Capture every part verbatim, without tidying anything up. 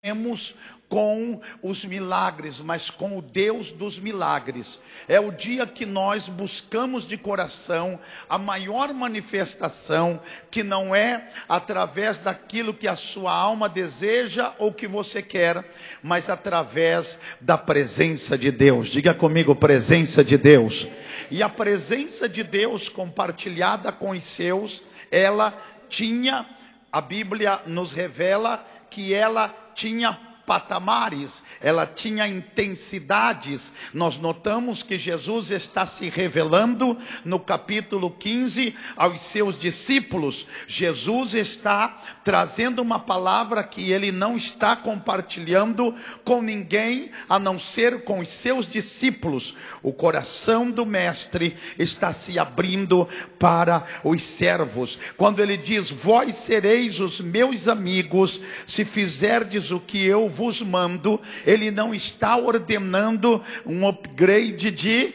Temos com os milagres, mas com o Deus dos milagres. É o dia que nós buscamos de coração a maior manifestação, que não é através daquilo que a sua alma deseja ou que você quer, mas através da presença de Deus. Diga comigo, presença de Deus. E a presença de Deus compartilhada com os seus, ela tinha, a Bíblia nos revela que ela tinha patamares, ela tinha intensidades. Nós notamos que Jesus está se revelando no capítulo quinze aos seus discípulos. Jesus está trazendo uma palavra que ele não está compartilhando com ninguém, a não ser com os seus discípulos. O coração do mestre está se abrindo para os servos. Quando ele diz: vós sereis os meus amigos, se fizerdes o que eu vos mando, ele não está ordenando um upgrade de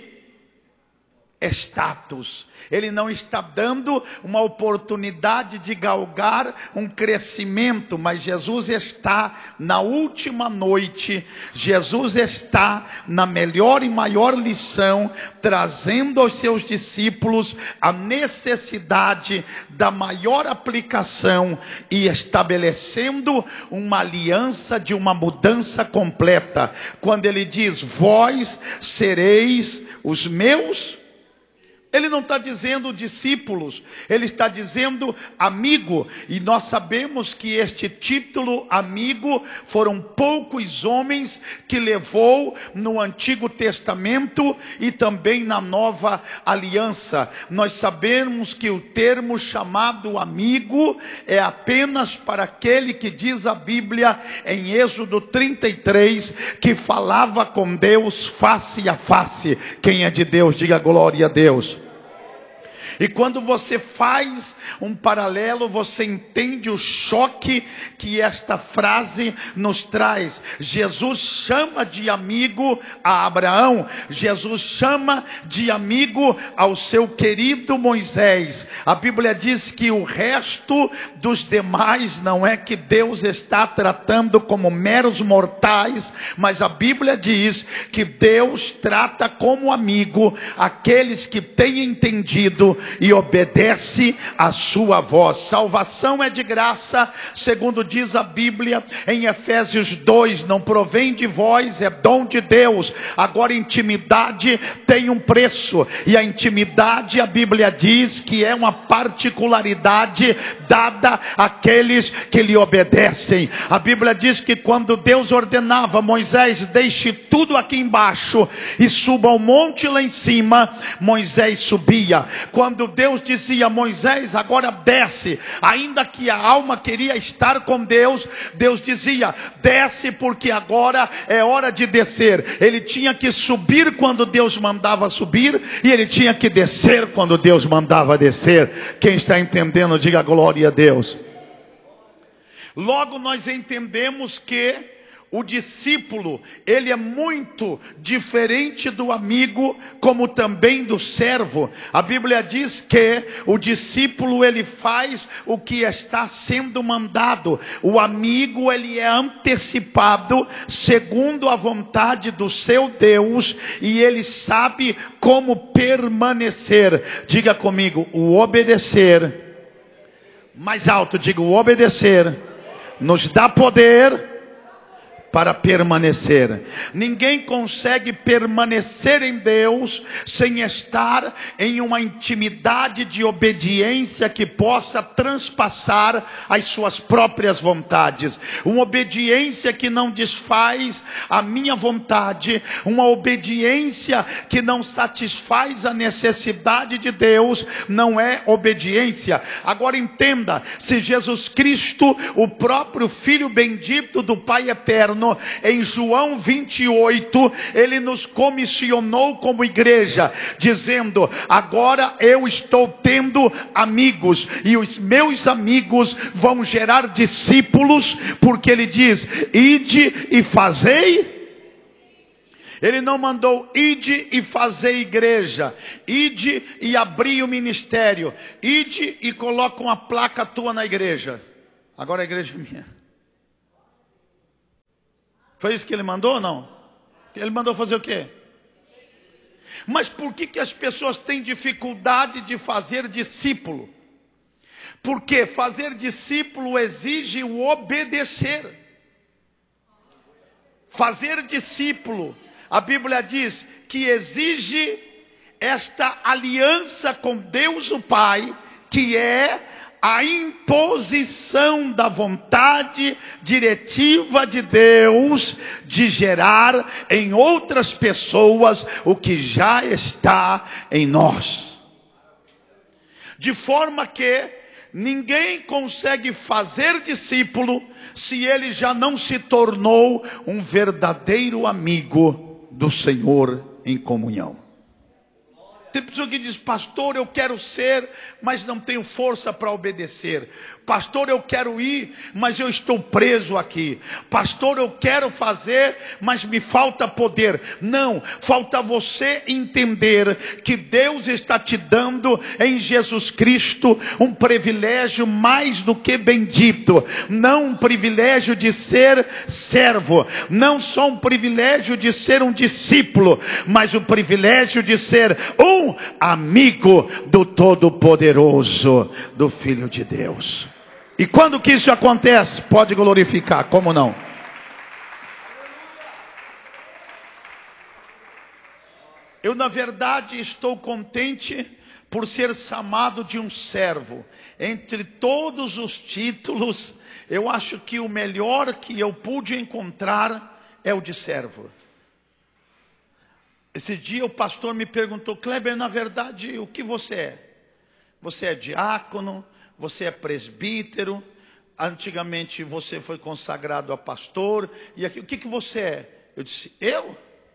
status. Ele não está dando uma oportunidade de galgar um crescimento, mas Jesus está na última noite, Jesus está na melhor e maior lição, trazendo aos seus discípulos a necessidade da maior aplicação e estabelecendo uma aliança de uma mudança completa. Quando ele diz: vós sereis os meus, ele não está dizendo discípulos, ele está dizendo amigo. E nós sabemos que este título amigo foram poucos homens que levou no Antigo Testamento e também na Nova Aliança. Nós sabemos que o termo chamado amigo é apenas para aquele que diz a Bíblia em Êxodo trinta e três, que falava com Deus face a face. Quem é de Deus, diga glória a Deus. E quando você faz um paralelo, você entende o choque que esta frase nos traz. Jesus chama de amigo a Abraão, Jesus chama de amigo ao seu querido Moisés. A Bíblia diz que o resto dos demais não é que Deus está tratando como meros mortais, mas a Bíblia diz que Deus trata como amigo aqueles que têm entendido e obedece a sua voz. Salvação é de graça, segundo diz a Bíblia em Efésios dois, não provém de vós, é dom de Deus. Agora, intimidade tem um preço, e a intimidade, a Bíblia diz que é uma particularidade dada àqueles que lhe obedecem. A Bíblia diz que quando Deus ordenava: Moisés, deixe tudo aqui embaixo e suba ao monte lá em cima, Moisés subia. Quando Deus dizia: Moisés, agora desce, ainda que a alma queria estar com Deus, Deus dizia: desce, porque agora é hora de descer. Ele tinha que subir quando Deus mandava subir, e ele tinha que descer quando Deus mandava descer. Quem está entendendo, diga glória a Deus. Logo nós entendemos que o discípulo, ele é muito diferente do amigo, como também do servo. A Bíblia diz que o discípulo, ele faz o que está sendo mandado. O amigo, ele é antecipado segundo a vontade do seu Deus, e ele sabe como permanecer. Diga comigo, o obedecer. Mais alto, diga, o obedecer nos dá poder para permanecer. Ninguém consegue permanecer em Deus sem estar em uma intimidade de obediência que possa transpassar as suas próprias vontades. Uma obediência que não desfaz a minha vontade, uma obediência que não satisfaz a necessidade de Deus, não é obediência. Agora entenda, se Jesus Cristo, o próprio Filho bendito do Pai eterno, em João vinte e oito, ele nos comissionou como igreja, dizendo: agora eu estou tendo amigos, e os meus amigos vão gerar discípulos, porque ele diz: ide e fazei. Ele não mandou ide e fazei igreja, ide e abrir o ministério, ide e coloca uma placa tua na igreja. Agora a igreja é minha. Foi isso que ele mandou ou não? Ele mandou fazer o quê? Mas por que que as pessoas têm dificuldade de fazer discípulo? Porque fazer discípulo exige o obedecer. Fazer discípulo, a Bíblia diz que exige esta aliança com Deus o Pai, que é a imposição da vontade diretiva de Deus de gerar em outras pessoas o que já está em nós. De forma que ninguém consegue fazer discípulo se ele já não se tornou um verdadeiro amigo do Senhor em comunhão. Tem pessoa que diz: pastor, eu quero ser, mas não tenho força para obedecer. Pastor, eu quero ir, mas eu estou preso aqui. Pastor, eu quero fazer, mas me falta poder. Não, falta você entender que Deus está te dando em Jesus Cristo um privilégio mais do que bendito. Não um privilégio de ser servo, não só um privilégio de ser um discípulo, mas o privilégio de ser um amigo do Todo-Poderoso, do Filho de Deus. E quando que isso acontece? Pode glorificar, como não? Eu, na verdade, estou contente por ser chamado de um servo. Entre todos os títulos, eu acho que o melhor que eu pude encontrar é o de servo. Esse dia o pastor me perguntou: Kleber, na verdade, o que você é? Você é diácono? Você é presbítero? Antigamente você foi consagrado a pastor? E aqui, o que, que você é? Eu disse: eu?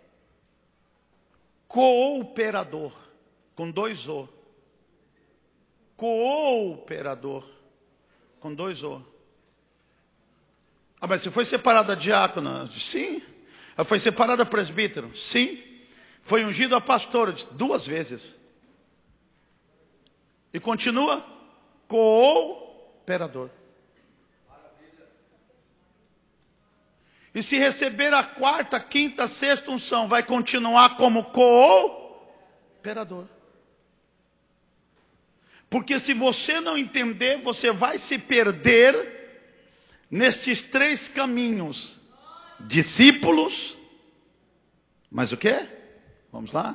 Cooperador, com dois O. Cooperador, com dois O. Ah, mas você foi separado a diácono? Sim. Foi separado a presbítero? Sim. Foi ungido a pastor? Duas vezes. E continua cooperador. E se receber a quarta, quinta, sexta unção, vai continuar como cooperador. Porque se você não entender, você vai se perder nestes três caminhos: discípulos, mas o quê? Vamos lá?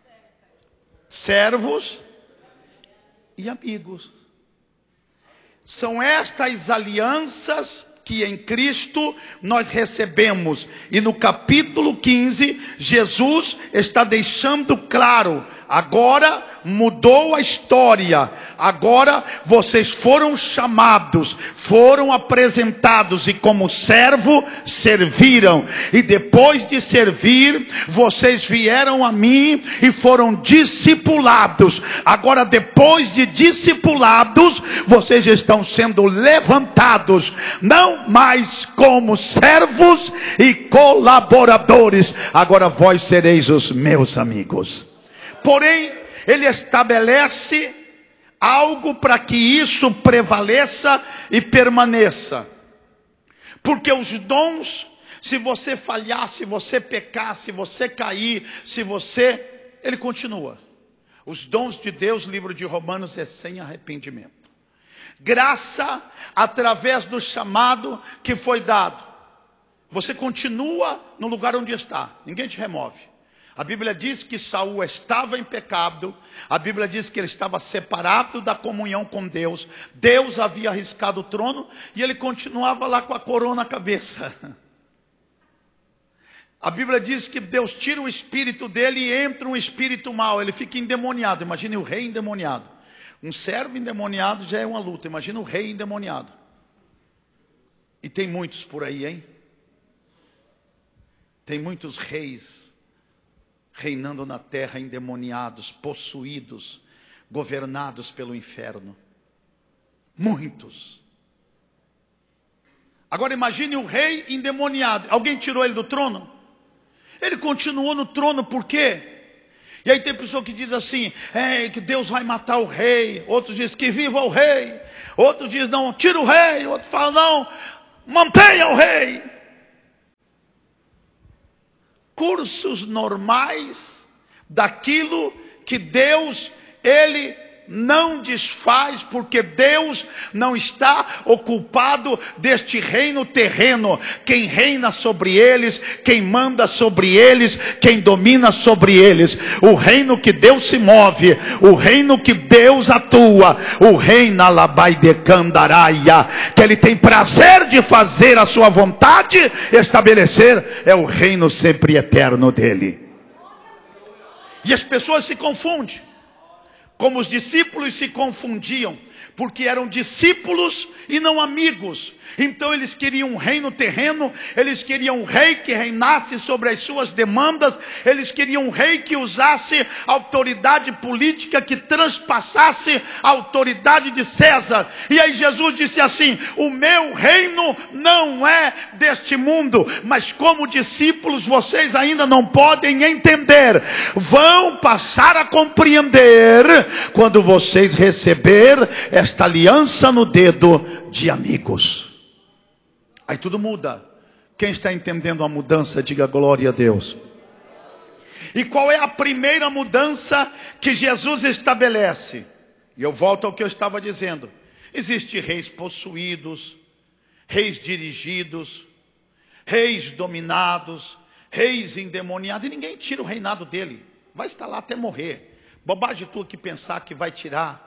Servos e amigos. São estas alianças que em Cristo nós recebemos. E no capítulo quinze, Jesus está deixando claro: agora mudou a história. Agora vocês foram chamados, foram apresentados, e como servo serviram. E depois de servir, vocês vieram a mim e foram discipulados. Agora, depois de discipulados, vocês estão sendo levantados, não mais como servos e colaboradores. Agora vós sereis os meus amigos. Porém, ele estabelece algo para que isso prevaleça e permaneça. Porque os dons, se você falhar, se você pecar, se você cair, se você... ele continua. Os dons de Deus, livro de Romanos, é sem arrependimento. Graça através do chamado que foi dado. Você continua no lugar onde está, ninguém te remove. A Bíblia diz que Saul estava em pecado. A Bíblia diz que ele estava separado da comunhão com Deus. Deus havia arriscado o trono e ele continuava lá com a coroa na cabeça. A Bíblia diz que Deus tira o espírito dele e entra um espírito mau. Ele fica endemoniado. Imagine o rei endemoniado. Um servo endemoniado já é uma luta. Imagina o rei endemoniado. E tem muitos por aí, hein? Tem muitos reis reinando na terra, endemoniados, possuídos, governados pelo inferno. Muitos. Agora imagine o rei endemoniado. Alguém tirou ele do trono? Ele continuou no trono, por quê? E aí tem pessoa que diz assim: é, que Deus vai matar o rei. Outros dizem que viva o rei. Outros dizem: não, tira o rei. Outros falam: não, mantenha o rei. cursos normais daquilo que Deus, Ele não desfaz, porque Deus não está ocupado deste reino terreno. Quem reina sobre eles, quem manda sobre eles, quem domina sobre eles, o reino que Deus se move, o reino que Deus atua, o reino Alabaidecandaraia, que Ele tem prazer de fazer a sua vontade estabelecer, é o reino sempre eterno dele. E as pessoas se confundem, como os discípulos se confundiam, porque eram discípulos e não amigos. Então eles queriam um reino terreno, eles queriam um rei que reinasse sobre as suas demandas, eles queriam um rei que usasse autoridade política, que transpassasse a autoridade de César. E aí Jesus disse assim: o meu reino não é deste mundo. Mas como discípulos vocês ainda não podem entender, vão passar a compreender quando vocês receber esta aliança no dedo de amigos. Aí tudo muda. Quem está entendendo a mudança, diga glória a Deus. E qual é a primeira mudança que Jesus estabelece? E eu volto ao que eu estava dizendo. Existem reis possuídos, reis dirigidos, reis dominados, reis endemoniados, e ninguém tira o reinado dele. Vai estar lá até morrer. Bobagem tu que pensar que vai tirar.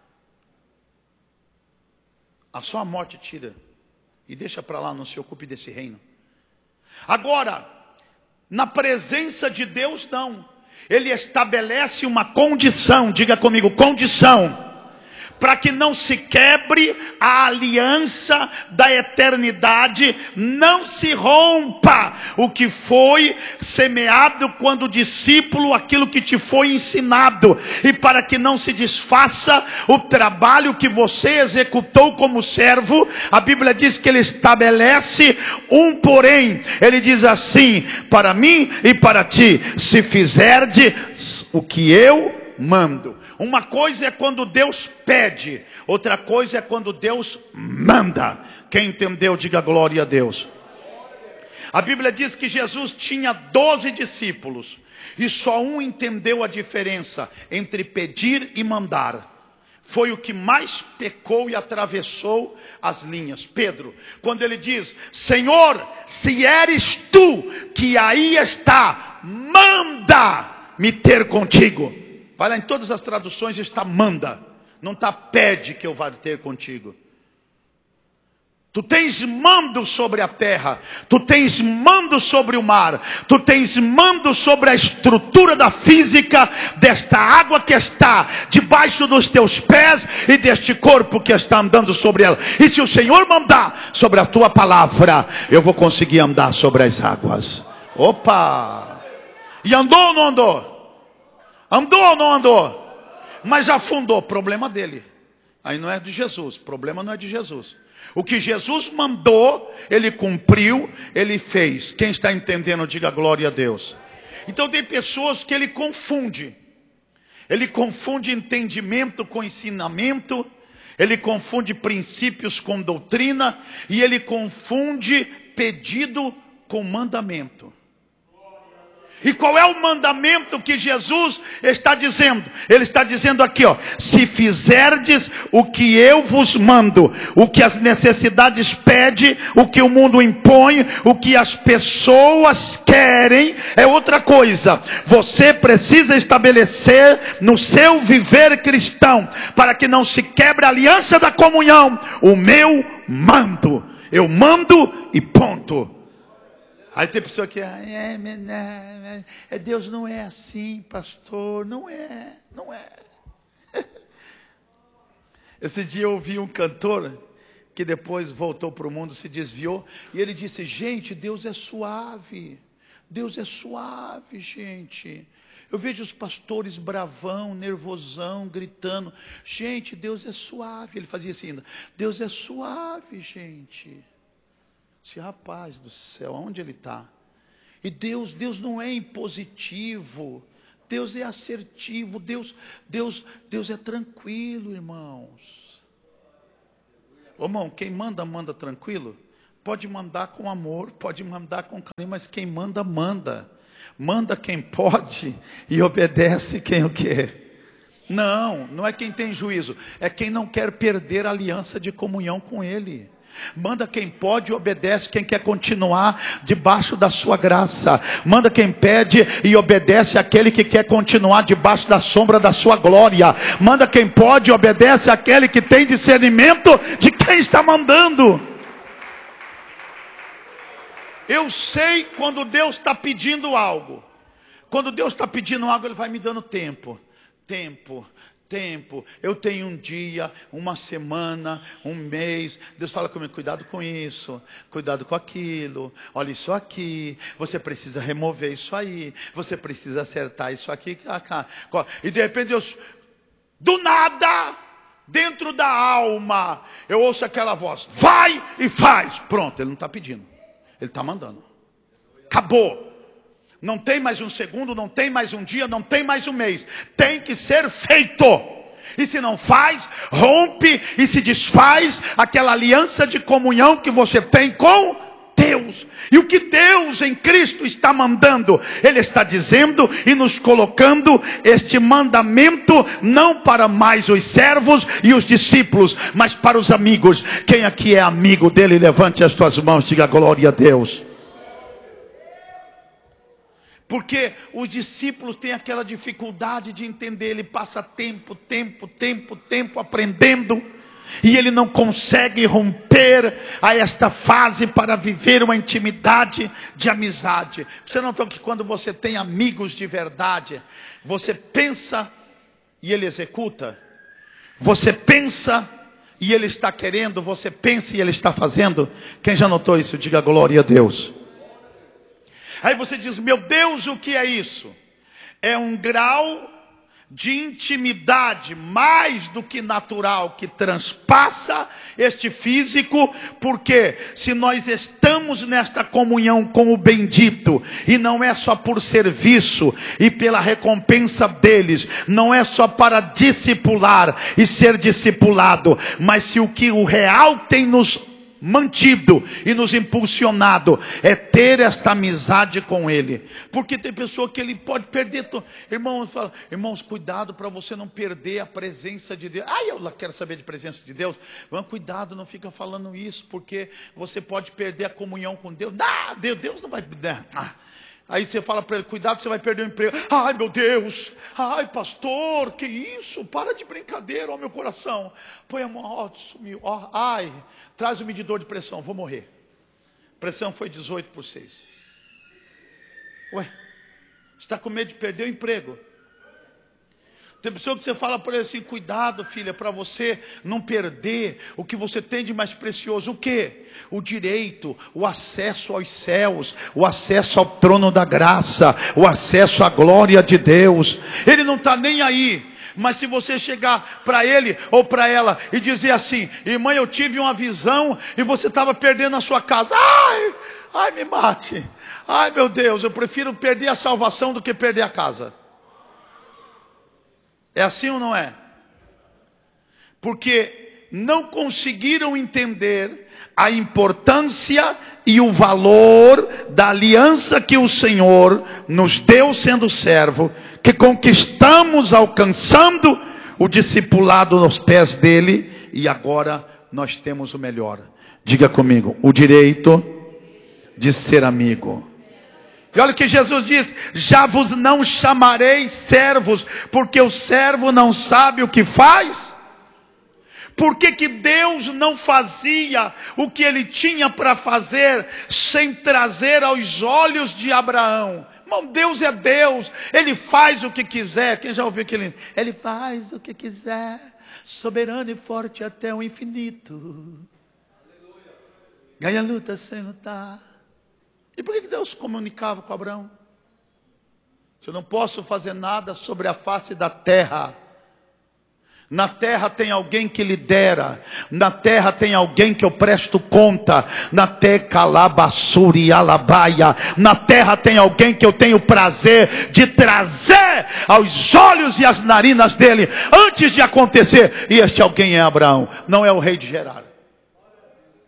A sua morte tira. E deixa para lá, não se ocupe desse reino. Agora, na presença de Deus, não. Ele estabelece uma condição, diga comigo, condição, para que não se quebre a aliança da eternidade, não se rompa o que foi semeado quando discípulo, aquilo que te foi ensinado, e para que não se desfaça o trabalho que você executou como servo. A Bíblia diz que ele estabelece um porém. Ele diz assim: para mim e para ti, se fizerdes o que eu mando. Uma coisa é quando Deus pede, outra coisa é quando Deus manda. Quem entendeu, diga glória a Deus. A Bíblia diz que Jesus tinha doze discípulos, e só um entendeu a diferença entre pedir e mandar. Foi o que mais pecou e atravessou as linhas. Pedro, quando ele diz: Senhor, se eres tu que aí está, manda me ter contigo. Vai lá, em todas as traduções está manda, não está pede que eu vá ter contigo. Tu tens mando sobre a terra, tu tens mando sobre o mar, tu tens mando sobre a estrutura da física desta água que está debaixo dos teus pés e deste corpo que está andando sobre ela. E se o Senhor mandar sobre a tua palavra, eu vou conseguir andar sobre as águas. Opa! E andou ou não andou? Andou ou não andou? Mas afundou, problema dele. Aí não é de Jesus, problema não é de Jesus. O que Jesus mandou, ele cumpriu, ele fez. Quem está entendendo, diga glória a Deus. Então tem pessoas que ele confunde. Ele confunde entendimento com ensinamento. Ele confunde princípios com doutrina. E ele confunde pedido com mandamento. E qual é o mandamento que Jesus está dizendo? Ele está dizendo aqui, ó: se fizerdes o que eu vos mando, o que as necessidades pedem, o que o mundo impõe, o que as pessoas querem, é outra coisa. Você precisa estabelecer no seu viver cristão, para que não se quebre a aliança da comunhão, o meu mando. Eu mando e ponto. Aí tem pessoa que é, é, é, Deus não é assim, pastor, não é, não é. Esse dia eu ouvi um cantor que depois voltou para o mundo, se desviou, e ele disse: gente, Deus é suave, Deus é suave, gente. Eu vejo os pastores bravão, nervosão, gritando, gente, Deus é suave. Ele fazia assim ainda: Deus é suave, gente. Esse rapaz do céu, onde ele está? E Deus, Deus não é impositivo, Deus é assertivo, Deus, Deus, Deus é tranquilo, irmãos. Ô, irmão, quem manda, manda tranquilo. Pode mandar com amor, pode mandar com carinho, mas quem manda, manda. Manda quem pode e obedece quem o quer. Não, não é quem tem juízo, é quem não quer perder a aliança de comunhão com Ele. Manda quem pode e obedece quem quer continuar debaixo da sua graça. Manda quem pede e obedece aquele que quer continuar debaixo da sombra da sua glória. Manda quem pode e obedece aquele que tem discernimento de quem está mandando. Eu sei quando Deus está pedindo algo. Quando Deus está pedindo algo, Ele vai me dando tempo. Tempo, tempo. Eu tenho um dia, uma semana, um mês. Deus fala comigo, cuidado com isso, cuidado com aquilo. Olha isso aqui, você precisa remover isso aí, você precisa acertar isso aqui. E de repente Deus, do nada, dentro da alma, eu ouço aquela voz, vai e faz. Pronto, Ele não está pedindo, Ele está mandando. Acabou. Não tem mais um segundo, não tem mais um dia, não tem mais um mês. Tem que ser feito. E se não faz, rompe e se desfaz aquela aliança de comunhão que você tem com Deus. E o que Deus em Cristo está mandando? Ele está dizendo e nos colocando este mandamento não para mais os servos e os discípulos, mas para os amigos. Quem aqui é amigo dele, levante as suas mãos, diga glória a Deus. Porque os discípulos têm aquela dificuldade de entender. Ele passa tempo, tempo, tempo, tempo aprendendo. E ele não consegue romper a esta fase para viver uma intimidade de amizade. Você notou que quando você tem amigos de verdade, você pensa e ele executa. Você pensa e ele está querendo. Você pensa e ele está fazendo. Quem já notou isso, diga glória a Deus. Aí você diz, meu Deus, o que é isso? É um grau de intimidade mais do que natural, que transpassa este físico, porque se nós estamos nesta comunhão com o bendito, e não é só por serviço e pela recompensa deles, não é só para discipular e ser discipulado, mas se o que o real tem nos mantido e nos impulsionado é ter esta amizade com Ele. Porque tem pessoa que ele pode perder. Irmãos, fala, irmãos, cuidado para você não perder a presença de Deus. Ah, eu quero saber de presença de Deus. Mas cuidado, não fica falando isso, porque você pode perder a comunhão com Deus. Ah, Deus, Deus não vai. Ah. Aí você fala para ele, cuidado, você vai perder o emprego. Ai, meu Deus, ai, pastor, que isso? Para de brincadeira, ó meu coração. Põe a mão, ó, sumiu, ó, ai, traz o medidor de pressão, vou morrer. Pressão foi dezoito por seis. Ué, você está com medo de perder o emprego? Tem pessoa que você fala para ele assim, cuidado, filha, para você não perder o que você tem de mais precioso. O quê? O direito, o acesso aos céus, o acesso ao trono da graça, o acesso à glória de Deus. Ele não está nem aí. Mas se você chegar para ele ou para ela e dizer assim, irmã, eu tive uma visão e você estava perdendo a sua casa. Ai, ai, me mate. Ai, meu Deus, eu prefiro perder a salvação do que perder a casa. É assim ou não é? Porque não conseguiram entender a importância e o valor da aliança que o Senhor nos deu sendo servo, que conquistamos alcançando o discipulado nos pés dele, e agora nós temos o melhor. Diga comigo, o direito de ser amigo. E olha o que Jesus diz, já vos não chamarei servos, porque o servo não sabe o que faz. Por que que Deus não fazia o que ele tinha para fazer, sem trazer aos olhos de Abraão? Irmão, Deus é Deus, Ele faz o que quiser. Quem já ouviu aquele? Ele faz o que quiser, soberano e forte até o infinito. Ganha luta sem lutar. E por que Deus comunicava com Abraão? Eu não posso fazer nada sobre a face da terra. Na terra tem alguém que lidera. Na terra tem alguém que eu presto conta. Na terra labassuri alabaia. Na terra tem alguém que eu tenho prazer de trazer aos olhos e às narinas dele antes de acontecer. E este alguém é Abraão. Não é o rei de Gerar.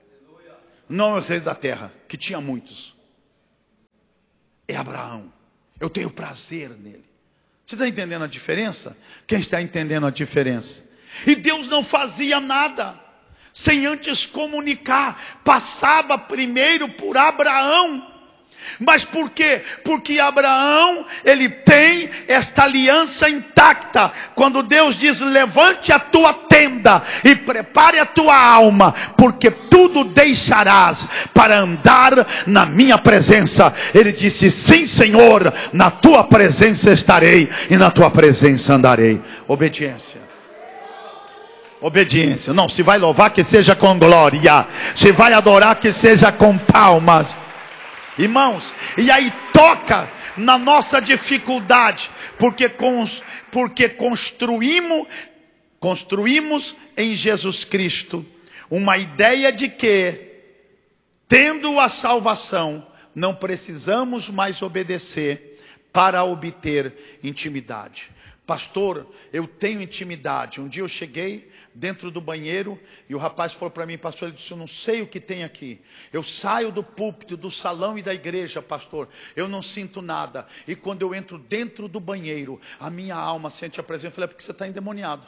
Não é os reis da terra, que tinha muitos. É Abraão. Eu tenho prazer nele. Você está entendendo a diferença? Quem está entendendo a diferença? E Deus não fazia nada sem antes comunicar. Passava primeiro por Abraão. Mas por quê? Porque Abraão, ele tem esta aliança intacta. Quando Deus diz: levante a tua tenda e prepare a tua alma, porque tudo deixarás para andar na minha presença. Ele disse: sim, Senhor, na tua presença estarei e na tua presença andarei. Obediência. Obediência. Não, se vai louvar, que seja com glória. Se vai adorar, que seja com palmas. Irmãos, e aí toca na nossa dificuldade, porque, cons, porque construímos, construímos em Jesus Cristo uma ideia de que, tendo a salvação, não precisamos mais obedecer para obter intimidade. Pastor, eu tenho intimidade. Um dia eu cheguei dentro do banheiro e o rapaz falou para mim: pastor, ele disse: eu não sei o que tem aqui. Eu saio do púlpito, do salão e da igreja, pastor, eu não sinto nada. E quando eu entro dentro do banheiro, a minha alma sente a presença. Eu falei: é porque você está endemoniado.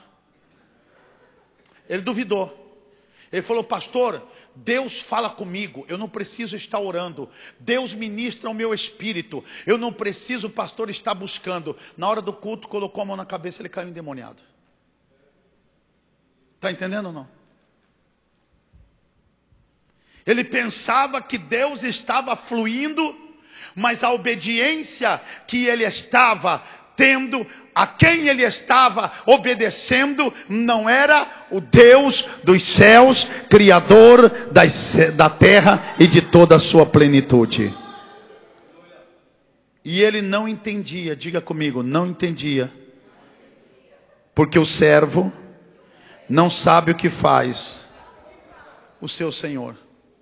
Ele duvidou. Ele falou: pastor, Deus fala comigo, eu não preciso estar orando. Deus ministra o meu espírito, eu não preciso, pastor, estar buscando. Na hora do culto, colocou a mão na cabeça, ele caiu endemoniado. Está entendendo ou não? Ele pensava que Deus estava fluindo, mas a obediência que ele estava tendo, a quem ele estava obedecendo, não era o Deus dos céus, Criador das, da terra e de toda a sua plenitude. E ele não entendia, diga comigo, não entendia. Porque o servo não sabe o que faz o seu Senhor.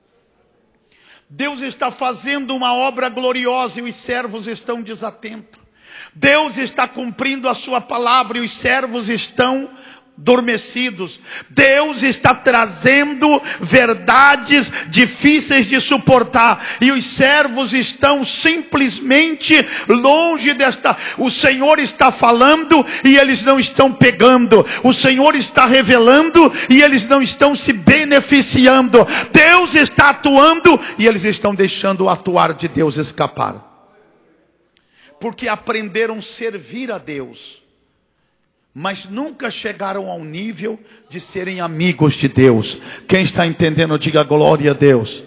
Deus está fazendo uma obra gloriosa e os servos estão desatentos. Deus está cumprindo a sua palavra e os servos estão adormecidos. Deus está trazendo verdades difíceis de suportar e os servos estão simplesmente longe desta. O Senhor está falando e eles não estão pegando. O Senhor está revelando e eles não estão se beneficiando. Deus está atuando e eles estão deixando o atuar de Deus escapar. Porque aprenderam a servir a Deus, mas nunca chegaram ao nível de serem amigos de Deus. Quem está entendendo, diga glória a Deus.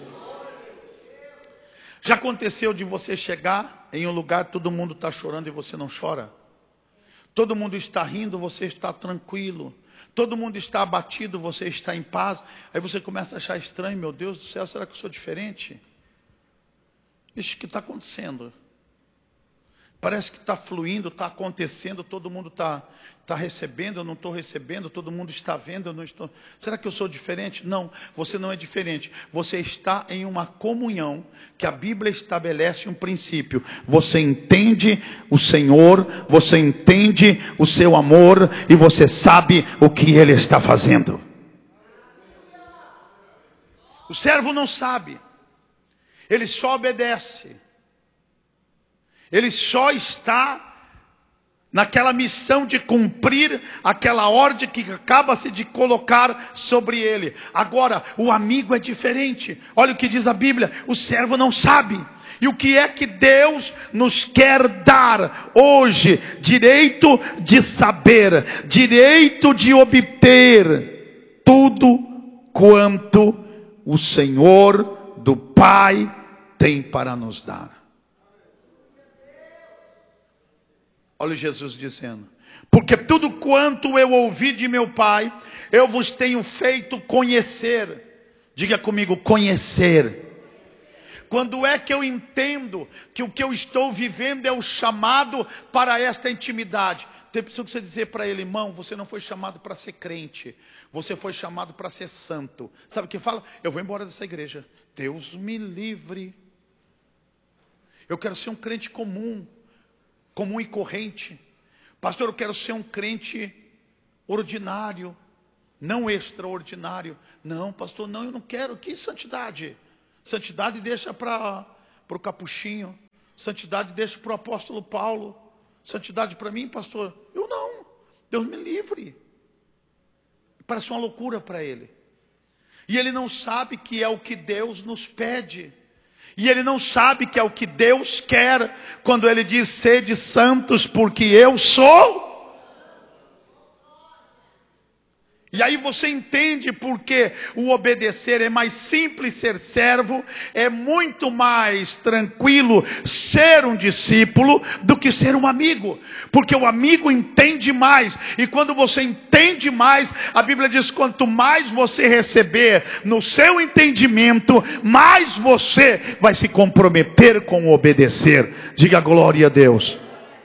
Já aconteceu de você chegar em um lugar, todo mundo está chorando e você não chora? Todo mundo está rindo, você está tranquilo. Todo mundo está abatido, você está em paz. Aí você começa a achar estranho: meu Deus do céu, será que eu sou diferente? Isso que está acontecendo. Parece que está fluindo, está acontecendo, todo mundo está tá recebendo, eu não estou recebendo, todo mundo está vendo, eu não estou. Será que eu sou diferente? Não, você não é diferente. Você está em uma comunhão que a Bíblia estabelece um princípio. Você entende o Senhor, você entende o seu amor e você sabe o que Ele está fazendo. O servo não sabe, ele só obedece. Ele só está naquela missão de cumprir aquela ordem que acaba-se de colocar sobre ele. Agora, o amigo é diferente. Olha o que diz a Bíblia: o servo não sabe. E o que é que Deus nos quer dar hoje? Direito de saber, direito de obter tudo quanto o Senhor do Pai tem para nos dar. Olha Jesus dizendo: porque tudo quanto eu ouvi de meu Pai, eu vos tenho feito conhecer. Diga comigo, conhecer. Quando é que eu entendo que o que eu estou vivendo é o chamado para esta intimidade? Tem pessoa que você dizer para ele: irmão, você não foi chamado para ser crente, você foi chamado para ser santo. Sabe o que fala? Eu vou embora dessa igreja. Deus me livre. Eu quero ser um crente comum. Comum e corrente. Pastor, eu quero ser um crente ordinário, não extraordinário. Não, pastor, não, eu não quero. Que santidade? Santidade deixa para o capuchinho. Santidade deixa para o apóstolo Paulo. Santidade para mim, pastor? Eu não. Deus me livre. Parece uma loucura para ele. E ele não sabe que é o que Deus nos pede. E ele não sabe que é o que Deus quer quando ele diz: sede santos, porque eu sou. E aí você entende porque o obedecer é mais simples ser servo, é muito mais tranquilo ser um discípulo do que ser um amigo. Porque o amigo entende mais, e quando você entende mais, a Bíblia diz: quanto mais você receber no seu entendimento, mais você vai se comprometer com o obedecer. Diga glória a Deus.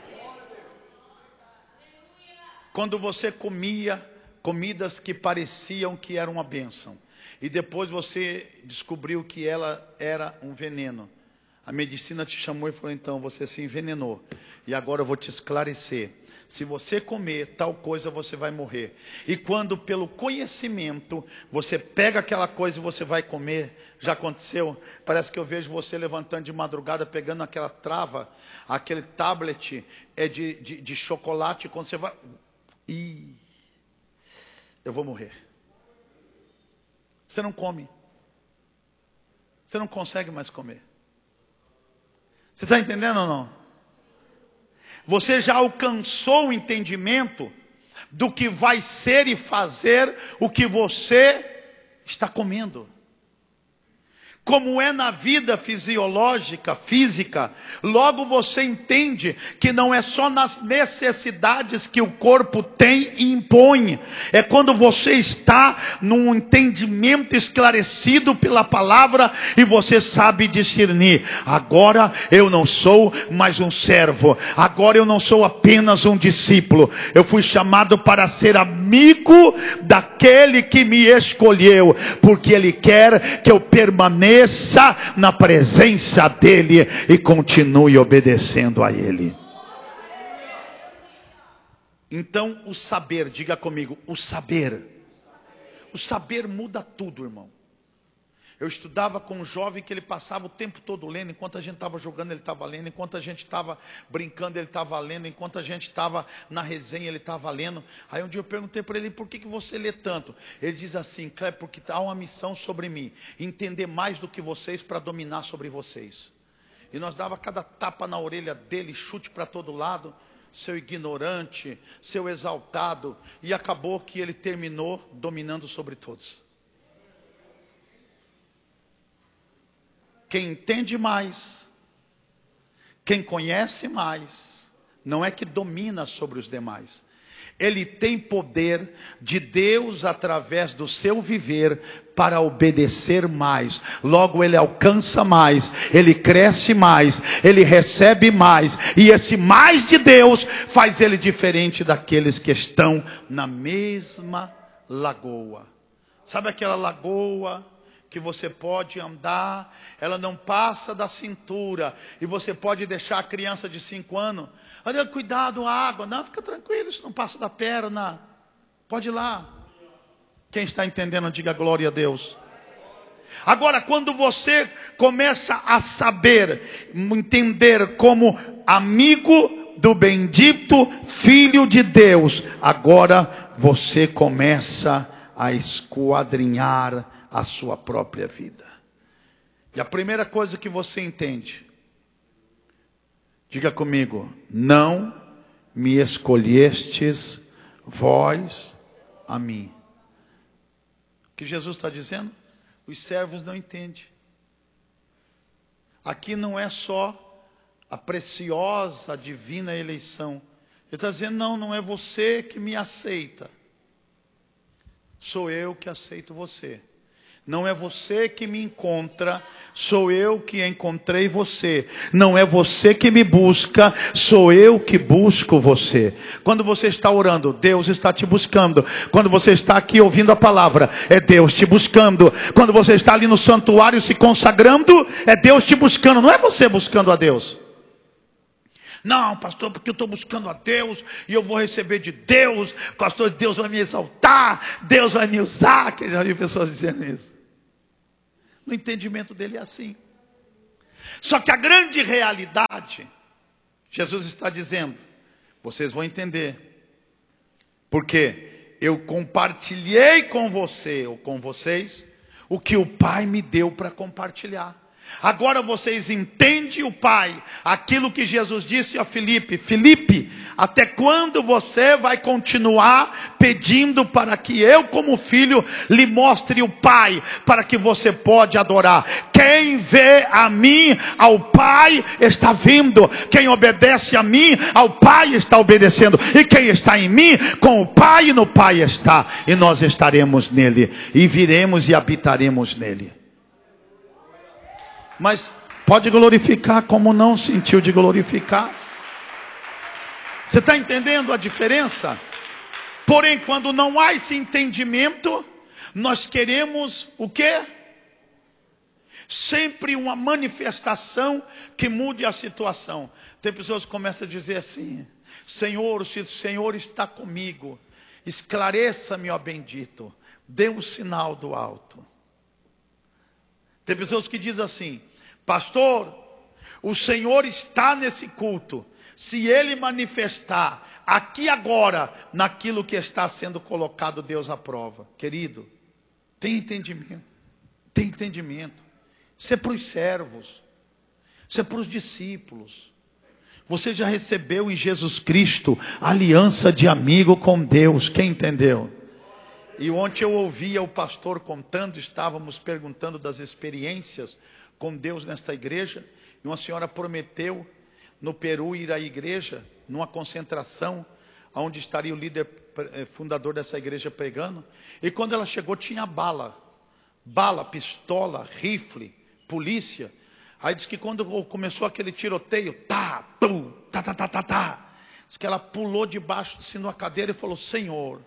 Quando você comia comidas que pareciam que eram uma bênção, e depois você descobriu que ela era um veneno, a medicina te chamou e falou: então você se envenenou, e agora eu vou te esclarecer. Se você comer tal coisa, você vai morrer. E quando pelo conhecimento você pega aquela coisa e você vai comer, já aconteceu? Parece que eu vejo você levantando de madrugada, pegando aquela trava, aquele tablet é de, de, de chocolate, quando você vai... Ih, eu vou morrer. Você não come. Você não consegue mais comer. Você está entendendo ou não? Você já alcançou o entendimento do que vai ser e fazer o que você está comendo. Como é na vida fisiológica, física, logo você entende que não é só nas necessidades que o corpo tem e impõe. É quando você está num entendimento esclarecido pela palavra e você sabe discernir: agora eu não sou mais um servo, agora eu não sou apenas um discípulo, eu fui chamado para ser amigo daquele que me escolheu, porque Ele quer que eu permaneça na presença dele e continue obedecendo a ele. Então o saber, diga comigo, o saber. O saber muda tudo, irmão. Eu estudava com um jovem que ele passava o tempo todo lendo. Enquanto a gente estava jogando, ele estava lendo. Enquanto a gente estava brincando, ele estava lendo. Enquanto a gente estava na resenha, ele estava lendo. Aí um dia eu perguntei para ele: por que, que você lê tanto? Ele diz assim: Kleber, porque há uma missão sobre mim, entender mais do que vocês para dominar sobre vocês. E nós dava cada tapa na orelha dele, chute para todo lado. Seu ignorante, seu exaltado. E acabou que ele terminou dominando sobre todos. Quem entende mais, quem conhece mais, não é que domina sobre os demais. Ele tem poder de Deus através do seu viver para obedecer mais. Logo ele alcança mais, ele cresce mais, ele recebe mais. E esse mais de Deus faz ele diferente daqueles que estão na mesma lagoa. Sabe aquela lagoa que você pode andar, ela não passa da cintura, e você pode deixar a criança de cinco anos, olha, cuidado, água, não, fica tranquilo, isso não passa da perna, pode ir lá. Quem está entendendo, diga glória a Deus. Agora, quando você começa a saber, entender como amigo do bendito Filho de Deus, agora você começa a esquadrinhar a sua própria vida. E a primeira coisa que você entende, diga comigo: não me escolhestes vós a mim. O que Jesus está dizendo? Os servos não entendem. Aqui não é só a preciosa, divina eleição. Ele está dizendo: não, não é você que me aceita, sou eu que aceito você. Não é você que me encontra, sou eu que encontrei você. Não é você que me busca, sou eu que busco você. Quando você está orando, Deus está te buscando. Quando você está aqui ouvindo a palavra, é Deus te buscando. Quando você está ali no santuário se consagrando, é Deus te buscando. Não é você buscando a Deus. Não, pastor, porque eu estou buscando a Deus e eu vou receber de Deus. Pastor, Deus vai me exaltar, Deus vai me usar. Que já vi pessoas dizendo isso. No entendimento dele é assim. Só que a grande realidade, Jesus está dizendo, vocês vão entender, porque eu compartilhei com você, ou com vocês, o que o Pai me deu para compartilhar. Agora vocês entendem o Pai, aquilo que Jesus disse a Filipe: Filipe, até quando você vai continuar pedindo para que eu, como filho, lhe mostre o Pai, para que você pode adorar? Quem vê a mim, ao Pai está vindo. Quem obedece a mim, ao Pai está obedecendo. E quem está em mim, com o Pai, no Pai está. E nós estaremos nele, e viremos e habitaremos nele. Mas pode glorificar como não sentiu de glorificar. Você está entendendo a diferença? Porém, quando não há esse entendimento, nós queremos o quê? Sempre uma manifestação que mude a situação. Tem pessoas que começam a dizer assim: Senhor, se o Senhor está comigo, esclareça-me, ó bendito, dê um sinal do alto. Tem pessoas que dizem assim: pastor, o Senhor está nesse culto. Se Ele manifestar aqui agora, naquilo que está sendo colocado, Deus aprova. Querido, tem entendimento. Tem entendimento. Isso é para os servos. Isso é para os discípulos. Você já recebeu em Jesus Cristo aliança de amigo com Deus. Quem entendeu? E ontem eu ouvia o pastor contando, estávamos perguntando das experiências com Deus nesta igreja, e uma senhora prometeu no Peru ir à igreja, numa concentração, onde estaria o líder fundador dessa igreja pregando, e quando ela chegou tinha bala, bala, pistola, rifle, polícia. Aí diz que quando começou aquele tiroteio, tá, tu, tá, tá, tá, tá, tá, diz que ela pulou debaixo assim, numa cadeira e falou: Senhor,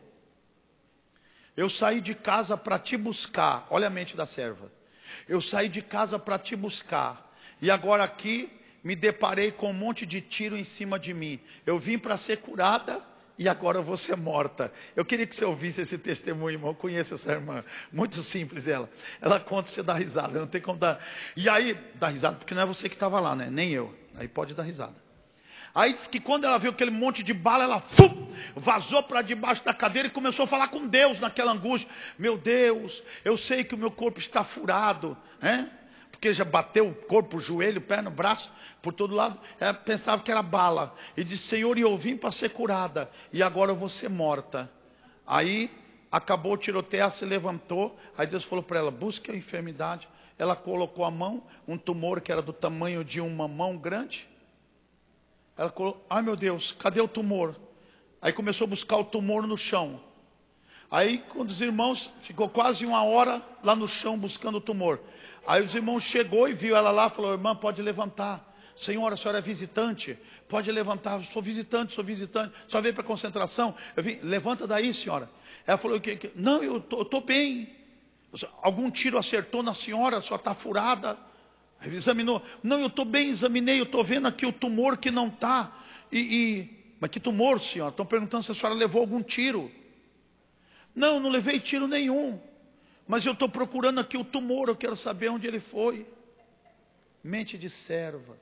eu saí de casa para te buscar. Olha a mente da serva. Eu saí de casa para te buscar, e agora aqui me deparei com um monte de tiro em cima de mim. Eu vim para ser curada e agora eu vou ser morta. Eu queria que você ouvisse esse testemunho, irmão. Eu conheço essa irmã, muito simples ela. Ela conta, você dá risada, não tem como dar. E aí, dá risada, porque não é você que estava lá, né? Nem eu. Aí pode dar risada. Aí diz que quando ela viu aquele monte de bala, ela fum, vazou para debaixo da cadeira e começou a falar com Deus naquela angústia. Meu Deus, eu sei que o meu corpo está furado, né? Porque já bateu o corpo, o joelho, perna, braço, por todo lado. Ela pensava que era bala. E disse: Senhor, eu vim para ser curada, e agora eu vou ser morta. Aí acabou o tiroteio, ela se levantou. Aí Deus falou para ela: busque a enfermidade. Ela colocou a mão, um tumor que era do tamanho de uma mão grande. Ela colocou: ai meu Deus, cadê o tumor? Aí começou a buscar o tumor no chão. Aí quando os irmãos, ficou quase uma hora lá no chão buscando o tumor. Aí os irmãos chegou e viu ela lá, falou: irmã, pode levantar. Senhora, a senhora é visitante? Pode levantar. Eu sou visitante, sou visitante. Só veio para concentração? Eu vim, levanta daí, senhora. Ela falou: que, que, não, eu estou bem. Algum tiro acertou na senhora, a senhora está furada. Examinou: não, eu estou bem, examinei, eu estou vendo aqui o tumor que não está. E, e, mas que tumor, senhora? Estão perguntando se a senhora levou algum tiro. Não, não levei tiro nenhum. Mas eu estou procurando aqui o tumor, eu quero saber onde ele foi. Mente de serva.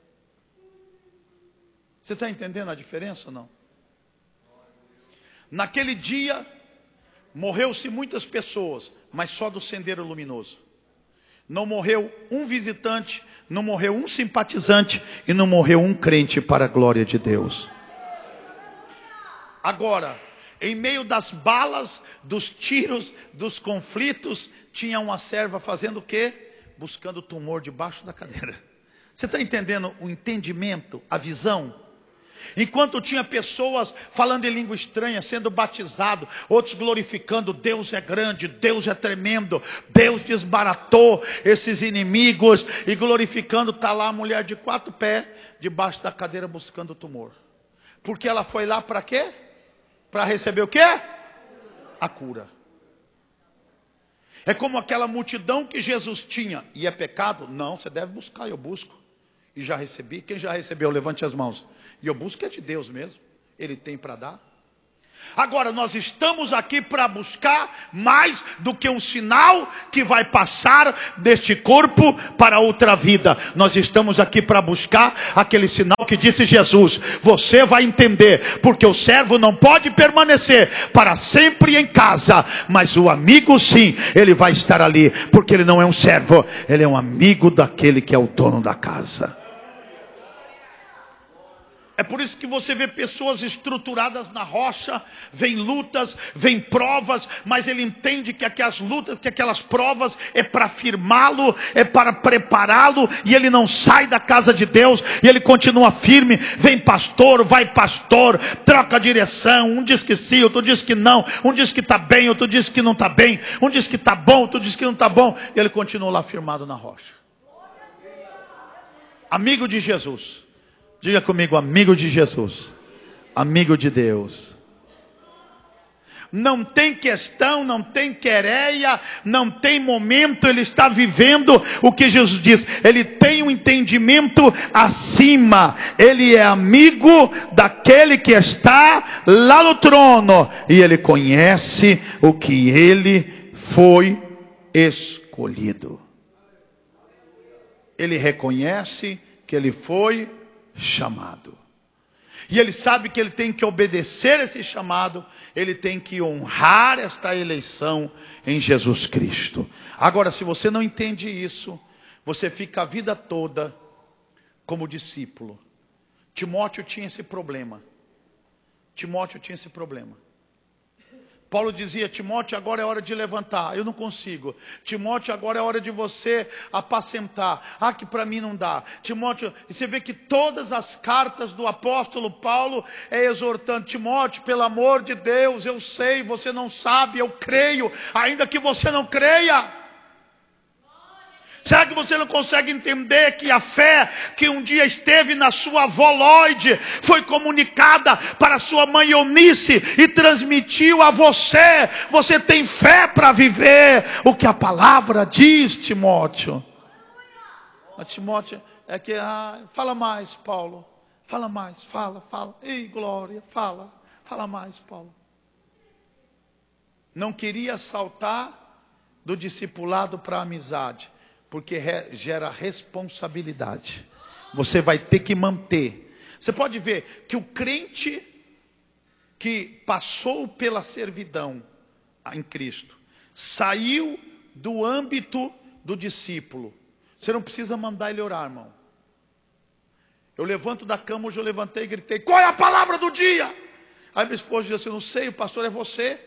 Você está entendendo a diferença ou não? Naquele dia, morreu-se muitas pessoas, mas só do Sendeiro Luminoso. Não morreu um visitante, não morreu um simpatizante e não morreu um crente para a glória de Deus. Agora, em meio das balas, dos tiros, dos conflitos, tinha uma serva fazendo o quê? Buscando o tumor debaixo da cadeira. Você está entendendo o entendimento, a visão? Enquanto tinha pessoas falando em língua estranha, sendo batizado, outros glorificando: Deus é grande, Deus é tremendo, Deus desbaratou esses inimigos, e glorificando, está lá a mulher de quatro pés, debaixo da cadeira buscando o tumor. Porque ela foi lá para quê? Para receber o quê? A cura. É como aquela multidão que Jesus tinha. E é pecado? Não, você deve buscar, eu busco. E já recebi. Quem já recebeu, levante as mãos. E eu busco é de Deus mesmo. Ele tem para dar. Agora, nós estamos aqui para buscar mais do que um sinal que vai passar deste corpo para outra vida. Nós estamos aqui para buscar aquele sinal que disse Jesus. Você vai entender, porque o servo não pode permanecer para sempre em casa, mas o amigo sim, ele vai estar ali, porque ele não é um servo, ele é um amigo daquele que é o dono da casa. É por isso que você vê pessoas estruturadas na rocha, vem lutas, vem provas, mas ele entende que aquelas lutas, que aquelas provas é para firmá-lo, é para prepará-lo, e ele não sai da casa de Deus, e ele continua firme. Vem pastor, vai pastor, troca a direção, um diz que sim, outro diz que não, um diz que está bem, outro diz que não está bem, um diz que está bom, outro diz que não está bom, e ele continua lá firmado na rocha. Amigo de Jesus. Diga comigo, amigo de Jesus, amigo de Deus. Não tem questão, não tem quereia, não tem momento, ele está vivendo o que Jesus diz. Ele tem um entendimento acima, ele é amigo daquele que está lá no trono, e ele conhece o que ele foi escolhido. Ele reconhece que ele foi chamado, e ele sabe que ele tem que obedecer esse chamado, ele tem que honrar esta eleição em Jesus Cristo. Agora, se você não entende isso, você fica a vida toda como discípulo. Timóteo tinha esse problema. Timóteo tinha esse problema. Paulo dizia: Timóteo, agora é hora de levantar. Eu não consigo. Timóteo, agora é hora de você apacentar. Ah, que para mim não dá. Timóteo, e você vê que todas as cartas do apóstolo Paulo é exortando: Timóteo, pelo amor de Deus, eu sei, você não sabe, eu creio, ainda que você não creia. Será que você não consegue entender que a fé que um dia esteve na sua avó Lloyd foi comunicada para a sua mãe Eunice e transmitiu a você? Você tem fé para viver o que a palavra diz, Timóteo. A Timóteo é que, ah, fala mais, Paulo. Fala mais, fala, fala. Ei, Glória, fala. Fala mais, Paulo. Não queria saltar do discipulado para a amizade, porque gera responsabilidade. Você vai ter que manter. Você pode ver que o crente que passou pela servidão em Cristo, saiu do âmbito do discípulo, você não precisa mandar ele orar, irmão. Eu levanto da cama, hoje eu levantei e gritei: qual é a palavra do dia? Aí minha esposa disse assim: eu não sei, o pastor é você.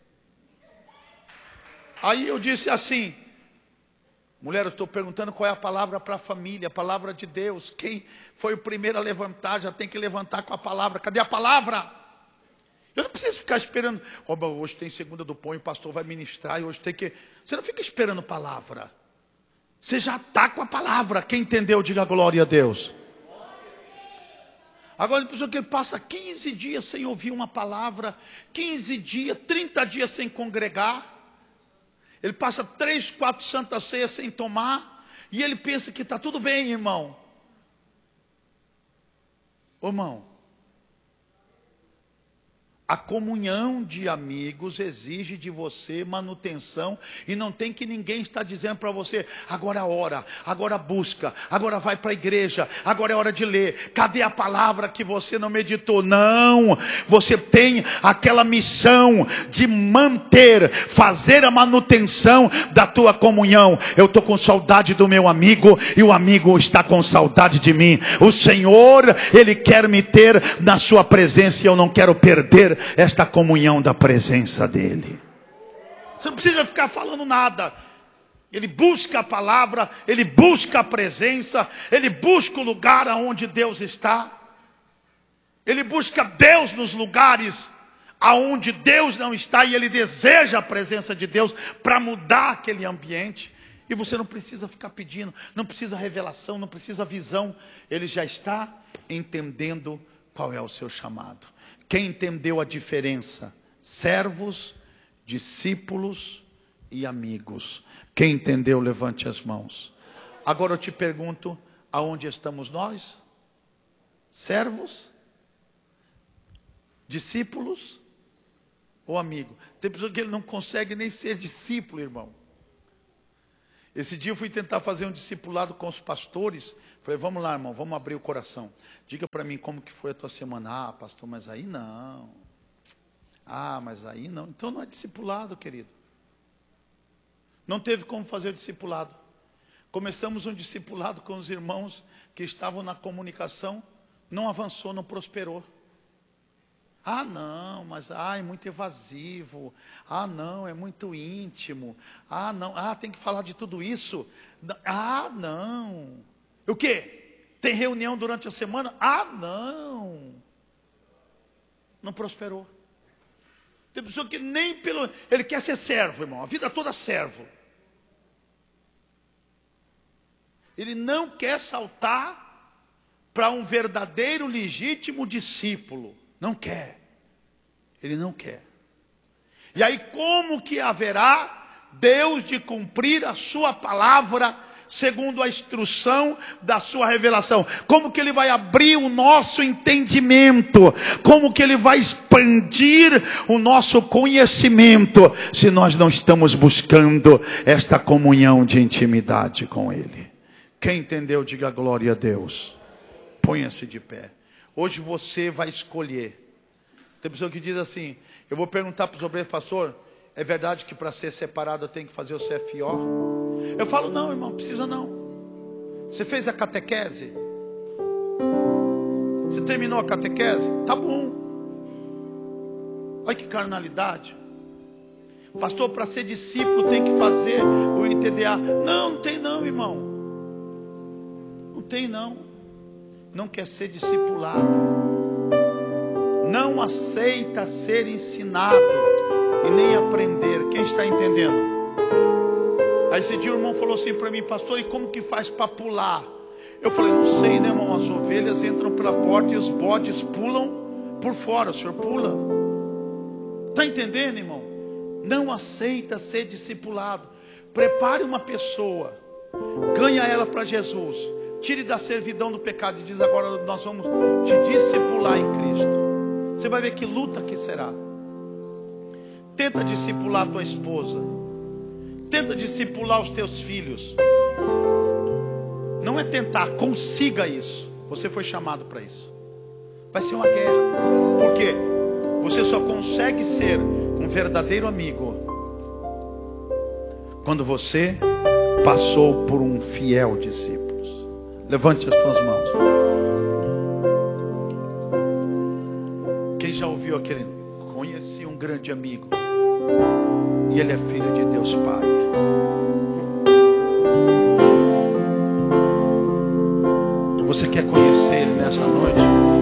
Aí eu disse assim: mulher, eu estou perguntando qual é a palavra para a família, a palavra de Deus. Quem foi o primeiro a levantar, já tem que levantar com a palavra. Cadê a palavra? Eu não preciso ficar esperando. Oh, hoje tem segunda do pão, o pastor vai ministrar, e hoje tem que... Você não fica esperando palavra. Você já está com a palavra. Quem entendeu, diga glória a Deus. Agora, a pessoa que passa quinze dias sem ouvir uma palavra, quinze dias, trinta dias sem congregar, ele passa três, quatro santas ceias sem tomar, e ele pensa que está tudo bem, irmão. Ô, irmão, a comunhão de amigos exige de você manutenção, e não tem que ninguém estar dizendo para você: agora ora, agora busca, agora vai para a igreja, agora é hora de ler. Cadê a palavra que você não meditou? Não, você tem aquela missão de manter, fazer a manutenção da tua comunhão. Eu estou com saudade do meu amigo, e o amigo está com saudade de mim. O Senhor, Ele quer me ter na sua presença, e eu não quero perder esta comunhão da presença dele. Você não precisa ficar falando nada. Ele busca a palavra, ele busca a presença, ele busca o lugar aonde Deus está. Ele busca Deus nos lugares aonde Deus não está, e ele deseja a presença de Deus para mudar aquele ambiente. E você não precisa ficar pedindo, não precisa revelação, não precisa visão. Ele já está entendendo qual é o seu chamado. Quem entendeu a diferença? Servos, discípulos e amigos. Quem entendeu, levante as mãos. Agora eu te pergunto: aonde estamos nós? Servos, discípulos Ô amigo, tem pessoa que ele não consegue nem ser discípulo, irmão. Esse dia eu fui tentar fazer um discipulado com os pastores. Falei, vamos lá, irmão, vamos abrir o coração. Diga para mim como que foi a tua semana. Ah, pastor, mas aí não. Ah, mas aí não. Então não é discipulado, querido. Não teve como fazer o discipulado. Começamos um discipulado com os irmãos que estavam na comunicação. Não avançou, não prosperou. Ah, não, mas ah, é muito evasivo. Ah, não, é muito íntimo. Ah, não, ah, tem que falar de tudo isso. Ah, não. O quê? Tem reunião durante a semana? Ah, não. Não prosperou. Tem pessoa que nem pelo... Ele quer ser servo, irmão. A vida toda servo. Ele não quer saltar para um verdadeiro, legítimo discípulo. Não quer. Ele não quer. E aí como que haverá Deus de cumprir a sua palavra segundo a instrução da sua revelação? Como que ele vai abrir o nosso entendimento? Como que ele vai expandir o nosso conhecimento se nós não estamos buscando esta comunhão de intimidade com ele? Quem entendeu, diga glória a Deus. Ponha-se de pé. Hoje você vai escolher. Tem pessoa que diz assim, eu vou perguntar para os obreiros, pastor, é verdade que para ser separado eu tenho que fazer o C F O? Eu falo, não, irmão, precisa não. Você fez a catequese? Você terminou a catequese? Tá bom. Olha que carnalidade. Pastor, para ser discípulo tem que fazer o I T D A. Não, não tem não, irmão. Não tem não. Não quer ser discipulado. Não aceita ser ensinado e nem aprender. Quem está entendendo? Aí esse dia o irmão falou assim para mim, pastor, e como que faz para pular? Eu falei, não sei, né, irmão? As ovelhas entram pela porta e os bodes pulam por fora. O senhor pula? Está entendendo, irmão? Não aceita ser discipulado. Prepare uma pessoa, ganha ela para Jesus, tire da servidão do pecado e diz, agora nós vamos te discipular em Cristo. Você vai ver que luta que será. Tenta discipular a tua esposa. Tenta discipular os teus filhos. Não é tentar, consiga isso. Você foi chamado para isso. Vai ser uma guerra. Por quê? Você só consegue ser um verdadeiro amigo quando você passou por um fiel discípulo. Levante as tuas mãos. Quem já ouviu aquele? Conheci um grande amigo e ele é filho de Deus Pai. Você quer conhecer ele nessa noite?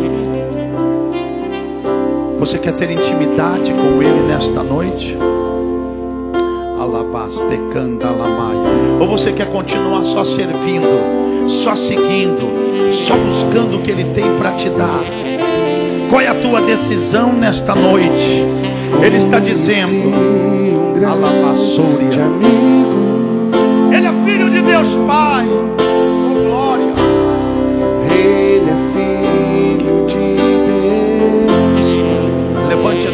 Você quer ter intimidade com ele nesta noite? Ou você quer continuar só servindo, só seguindo, só buscando o que ele tem para te dar? Qual é a tua decisão nesta noite? Ele está dizendo, Alabassúria.